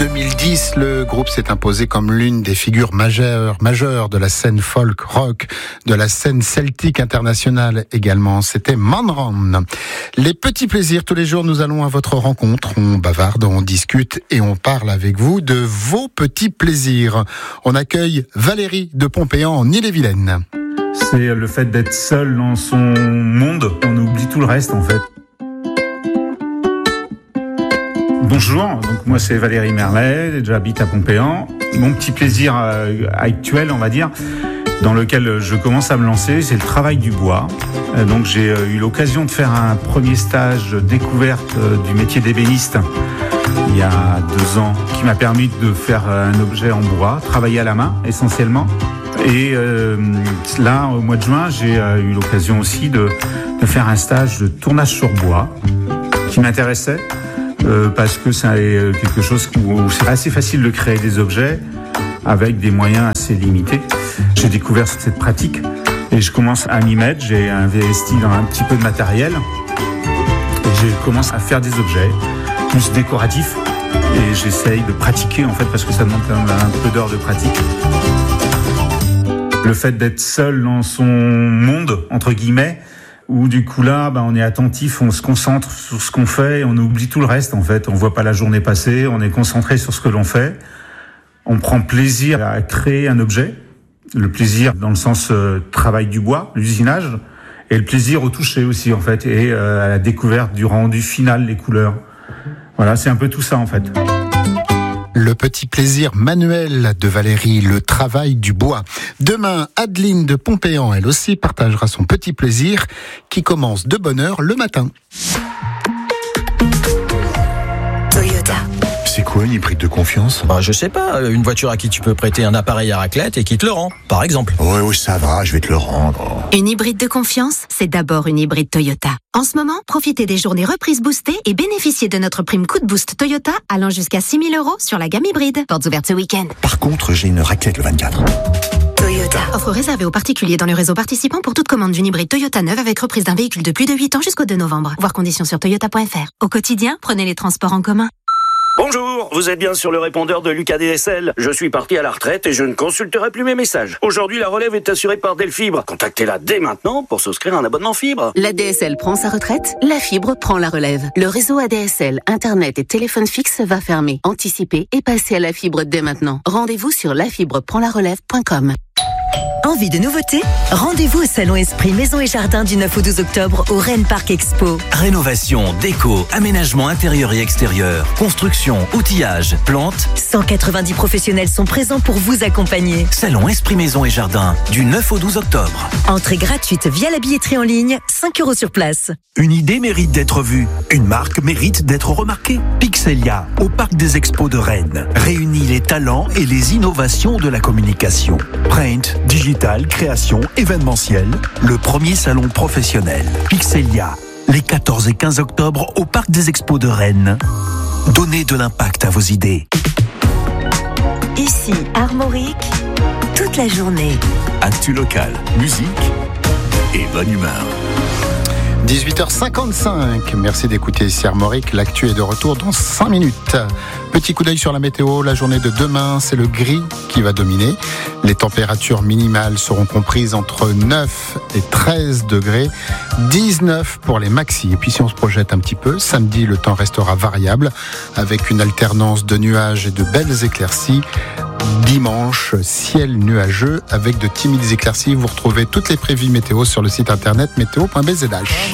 2010, le groupe s'est imposé comme l'une des figures majeures de la scène folk rock, de la scène celtique internationale également. C'était Manran. Les petits plaisirs, tous les jours nous allons à votre rencontre. On bavarde, on discute et on parle avec vous de vos petits plaisirs. On accueille Valérie de Pompéan en Ille-et-Vilaine. C'est le fait d'être seul dans son monde. On oublie tout le reste en fait. Bonjour, donc moi c'est Valérie Merlet, j'habite à Pompéan. Mon petit plaisir actuel, on va dire, dans lequel je commence à me lancer, c'est le travail du bois. Donc j'ai eu l'occasion de faire un premier stage de découverte du métier d'ébéniste il y a 2 ans, qui m'a permis de faire un objet en bois, travailler à la main essentiellement. Et là, au mois de juin, j'ai eu l'occasion aussi de faire un stage de tournage sur bois qui m'intéressait. Parce que c'est quelque chose où c'est assez facile de créer des objets avec des moyens assez limités. J'ai découvert cette pratique et je commence à m'y mettre. J'ai investi dans un petit peu de matériel et je commence à faire des objets plus décoratifs et j'essaye de pratiquer en fait parce que ça demande un peu d'heures de pratique. Le fait d'être seul dans son monde, entre guillemets, où du coup là, on est attentif, on se concentre sur ce qu'on fait et on oublie tout le reste en fait. On voit pas la journée passer, on est concentré sur ce que l'on fait. On prend plaisir à créer un objet, le plaisir dans le sens travail du bois, l'usinage, et le plaisir au toucher aussi en fait, et à la découverte du rendu final, les couleurs. Voilà, c'est un peu tout ça en fait. Le petit plaisir manuel de Valérie, le travail du bois. Demain, Adeline de Pompéan, elle aussi, partagera son petit plaisir qui commence de bonne heure le matin. Toyota. C'est quoi une hybride de confiance ? Je sais pas, une voiture à qui tu peux prêter un appareil à raclette et qui te le rend, par exemple. Oui, ça va, je vais te le rendre. Une hybride de confiance, c'est d'abord une hybride Toyota. En ce moment, profitez des journées reprises boostées et bénéficiez de notre prime coup de boost Toyota allant jusqu'à 6 000 € sur la gamme hybride. Portes ouvertes ce week-end. Par contre, j'ai une raclette le 24. Toyota. Offre réservée aux particuliers dans le réseau participant pour toute commande d'une hybride Toyota neuve avec reprise d'un véhicule de plus de 8 ans jusqu'au 2 novembre. Voir conditions sur toyota.fr. Au quotidien, prenez les transports en commun. Bonjour, vous êtes bien sur le répondeur de Lucas DSL. Je suis parti à la retraite et je ne consulterai plus mes messages. Aujourd'hui, la relève est assurée par Delfibre. Contactez-la dès maintenant pour souscrire un abonnement fibre. La DSL prend sa retraite, la fibre prend la relève. Le réseau ADSL, Internet et téléphone fixe va fermer. Anticipez et passez à la fibre dès maintenant. Rendez-vous sur lafibreprendlarelève.com. Envie de nouveautés ? Rendez-vous au Salon Esprit Maison et Jardin du 9 au 12 octobre au Rennes Parc Expo. Rénovation, déco, aménagement intérieur et extérieur, construction, outillage, plantes. 190 professionnels sont présents pour vous accompagner. Salon Esprit Maison et Jardin du 9 au 12 octobre. Entrée gratuite via la billetterie en ligne, 5 € sur place. Une idée mérite d'être vue. Une marque mérite d'être remarquée. Pixelia, au Parc des Expos de Rennes, réunit les talents et les innovations de la communication. Print, digital, création, événementiel, le premier salon professionnel. Pixelia, les 14 et 15 octobre au Parc des Expos de Rennes. Donnez de l'impact à vos idées. Ici, Armorique, toute la journée. Actu local, musique et bonne humeur. 18h55, merci d'écouter ici Armorique, l'actu est de retour dans 5 minutes. Petit coup d'œil sur la météo, la journée de demain, c'est le gris qui va dominer. Les températures minimales seront comprises entre 9 et 13 degrés, 19 pour les maxis. Et puis si on se projette un petit peu, samedi le temps restera variable avec une alternance de nuages et de belles éclaircies. Dimanche, ciel nuageux avec de timides éclaircies. Vous retrouvez toutes les prévisions météo sur le site internet météo.bzh.